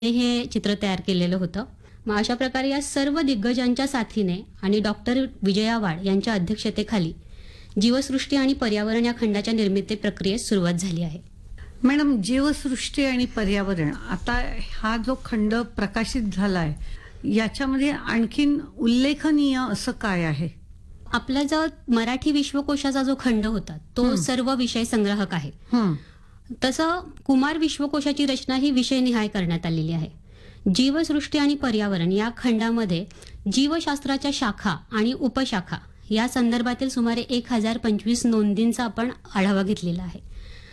हे चित्र तयार केलेलं होतं. मग अशा प्रकारे या सर्व दिग्गजांच्या साथीने आणि डॉक्टर विजया वाड यांच्या अध्यक्षतेखाली जीवसृष्टी आणि पर्यावरण या खंडाच्या निर्मिती प्रक्रियेस सुरुवात झाली आहे. मॅडम, जीवसृष्टी आणि पर्यावरण, आता हा जो खंड प्रकाशित झालाय याच्यामध्ये आणखीन उल्लेखनीय असं काय आहे? आपला जो मराठी विश्वकोशाचा जो खंड होता तो सर्व विषय संग्राहक आहे. तसं कुमार विश्वकोशाची रचना ही विषयनिहाय करण्यात आलेली आहे. जीवसृष्टी आणि पर्यावरण या खंडामध्ये जीवशास्त्राच्या शाखा आणि उपशाखा या संदर्भातील सुमारे 1025 नोंदींचा आपण आढावा घेतलेला आहे.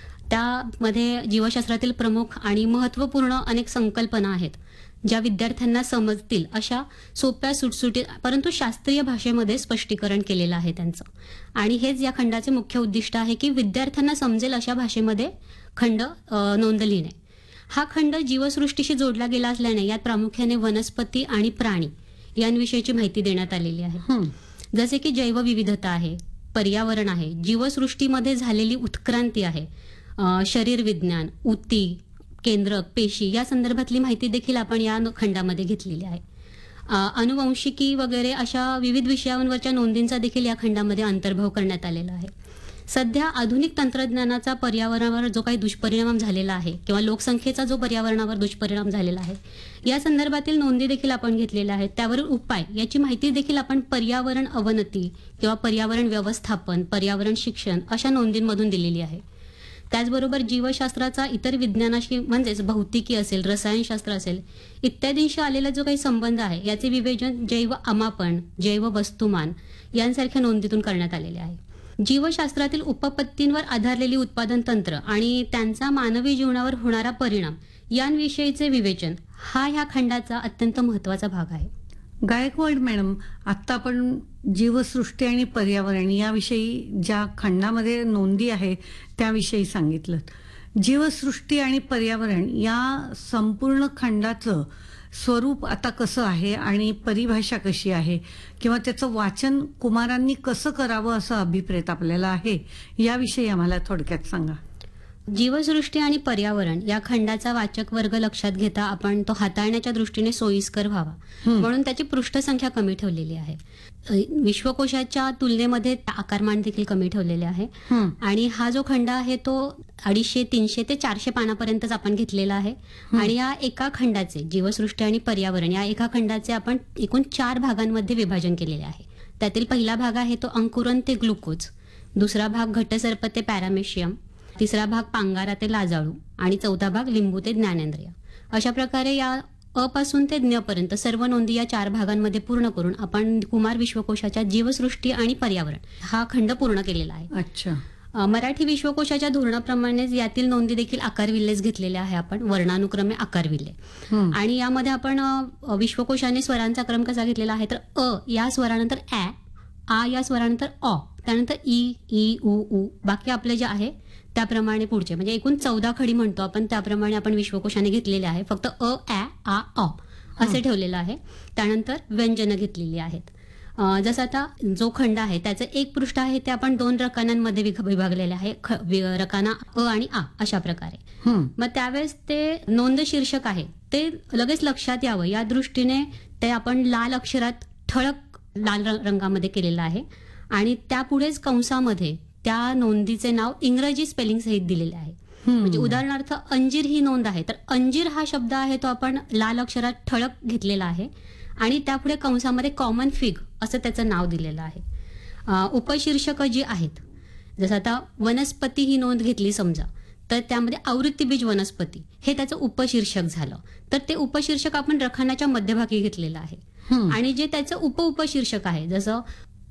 त्यामध्ये जीवशास्त्रातील प्रमुख आणि महत्त्वपूर्ण अनेक संकल्पना आहेत ज्या विद्यार्थ्यांना समजतील अशा सोप्या सुटसुटीत परंतु शास्त्रीय भाषेमध्ये स्पष्टीकरण केलेलं आहे त्यांचं. आणि हेच या खंडाचे मुख्य उद्दिष्ट आहे की विद्यार्थ्यांना समजेल अशा भाषेमध्ये खंड नोंद लिहिणे. हा खंड जीवसृष्टीशी जोडला गेला असल्याने यात प्रामुख्याने वनस्पती आणि प्राणी यांविषयीची माहिती देण्यात आलेली आहे. जसे की जैवविविधता आहे, पर्यावरण आहे, जीवसृष्टीमध्ये झालेली उत्क्रांती आहे, शरीर विज्ञान, ऊती, केंद्रक, पेशी या संदर्भातली माहिती देखील आपण या खंडामध्ये घेतलेली आहे. अनुवंशिकी वगैरे अशा विविध विषयांवरच्या नोंदींचा देखील या खंडामध्ये अंतर्भाव करण्यात आलेला आहे. सध्या आधुनिक तंत्रज्ञानाचा पर्यावरणावर जो काही दुष्परिणाम झालेला आहे किंवा लोकसंख्येचा जो पर्यावरणावर दुष्परिणाम झालेला आहे या संदर्भातील नोंदी देखील आपण घेतलेल्या आहेत. त्यावरील उपाय याची माहिती देखील आपण पर्यावरण अवनती किंवा पर्यावरण व्यवस्थापन, पर्यावरण शिक्षण अशा नोंदींमधून दिलेली आहे. त्याचबरोबर जीवशास्त्राचा इतर विज्ञानाशी म्हणजेच भौतिकी असेल, रसायनशास्त्र असेल इत्यादींशी आलेला जो काही संबंध आहे याचे विवेचन जैव अमापन, जैव वस्तुमान यांसारख्या नोंदीतून करण्यात आलेले आहे. जीवशास्त्रातील उपपत्तींवर आधारलेली उत्पादन तंत्र आणि त्यांचा मानवी जीवनावर होणारा परिणाम यांविषयीचे विवेचन हा ह्या खंडाचा अत्यंत महत्वाचा भाग आहे. गायकवाड मॅडम, आता आपण जीवसृष्टी आणि पर्यावरण याविषयी ज्या खंडामध्ये नोंदी आहे त्याविषयी सांगितलं. जीवसृष्टी आणि पर्यावरण या संपूर्ण खंडाचं स्वरूप आता कसं आहे आणि परिभाषा कशी आहे किंवा त्याचं वाचन कुमारांनी कसं करावं असं अभिप्रेत आपल्याला आहे, याविषयी आम्हाला थोडक्यात सांगा. जीवसृष्टी आणि पर्यावरण या खंडाचा वाचक वर्ग लक्षात घेता आपण तो हाताळण्याच्या दृष्टीने सोयीस्कर व्हावा म्हणून त्याची पृष्ठसंख्या कमी ठेवलेली आहे. विश्वकोशाच्या तुलनेमध्ये आकारमान देखील कमी ठेवलेले आहे. आणि हा जो खंड आहे तो 250, 300 ते 400 पानापर्यंतच आपण घेतलेला आहे. आणि या एका खंडाचे जीवसृष्टी आणि पर्यावरण या एका खंडाचे आपण एकूण 4 भागांमध्ये विभाजन केलेले आहे. त्यातील पहिला भाग आहे तो अंकुरन ते ग्लुकोज, दुसरा भाग घटसर्प ते पॅरामेशियम, तिसरा भाग पांगारा ते लाजाळू आणि चौथा भाग लिंबू ते ज्ञानेंद्रिय. अशा प्रकारे या अ पासून ते ज्ञ पर्यंत सर्व नोंदी या 4 भागांमध्ये पूर्ण करून आपण कुमार विश्वकोशाच्या जीवसृष्टी आणि पर्यावरण हा खंड पूर्ण केलेला आहे. अच्छा. मराठी विश्वकोशाच्या धोरणाप्रमाणेच यातील नोंदी देखील आकारविल्लेच घेतलेल्या आहे आपण, वर्णानुक्रमे आकारविल्ले. आणि यामध्ये आपण विश्वकोशाने स्वरांचा क्रम कसा घेतलेला आहे तर अ या स्वरानंतर ऍ, आ या स्वरानंतर अ, त्यानंतर ई, ई, उ, उ, बाकी आपले जे आहे त्याप्रमाणे पुढचे म्हणजे एकूण 14 खडी म्हणतो आपण त्याप्रमाणे आपण विश्वकोशाने घेतलेले आहे. फक्त अ, ऍ, आ, अ असे ठेवलेलं आहे. त्यानंतर व्यंजनं घेतलेली आहेत. जसं आता जो खंड आहे त्याचं एक पृष्ठ आहे ते आपण 2 रकान्यांमध्ये विभागलेले आहे. रकाना अ आणि आ अशा प्रकारे. मग त्यावेळेस ते नोंद शीर्षक आहे ते लगेच लक्षात यावं या दृष्टीने ते आपण लाल अक्षरात ठळक लाल रंगामध्ये केलेलं आहे. आणि त्यापुढेच कंसामध्ये त्या नोंदीचे नाव इंग्रजी स्पेलिंग सहित दिलेले आहे. म्हणजे उदाहरणार्थ अंजीर ही नोंद आहे तर अंजीर हा शब्द आहे तो आपण लाल अक्षरात ठळक घेतलेला आहे आणि त्यापुढे कंसामध्ये कॉमन फिग असं त्याचं नाव दिलेलं आहे. उपशीर्षक जी आहेत जसं आता वनस्पती ही नोंद घेतली समजा तर त्यामध्ये आवृत्तीबीज वनस्पती हे त्याचं उपशीर्षक झालं तर ते उपशीर्षक आपण रखानाच्या मध्यभागी घेतलेलं आहे. आणि जे त्याचं उपशीर्षक आहे जसं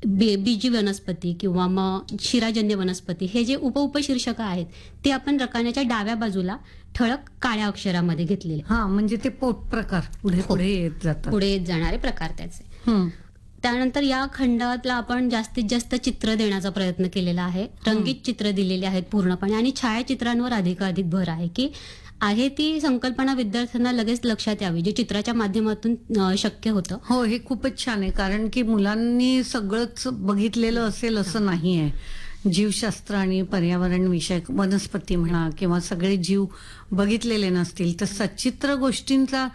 बीजी वनस्पती किंवा मग शिराजन्य वनस्पती हे जे उपशीर्षक आहेत ते आपण रकान्याच्या डाव्या बाजूला ठळक काळ्या अक्षरामध्ये घेतलेले. म्हणजे ते पोट प्रकार पुढे पुढे येत जातात, पुढे येत जाणारे प्रकार त्याचे. त्यानंतर या खंडातला आपण जास्तीत जास्त चित्र देण्याचा प्रयत्न केलेला आहे. रंगीत चित्र दिलेली आहेत पूर्णपणे आणि छायाचित्रांवर अधिकाधिक भर आहे की आहे ती संकल्पना विद्यार्थ्यांना लगेच लक्षात यावी जे चित्राच्या माध्यमातून शक्य होतं. हो, हे खूपच छान आहे कारण की मुलांनी सगळंच बघितलेलं असेल असं नाही आहे. जीवशास्त्र आणि पर्यावरण विषयक वनस्पती म्हणा किंवा सगळे जीव बघितलेले नसतील तर सचित्र गोष्टींचा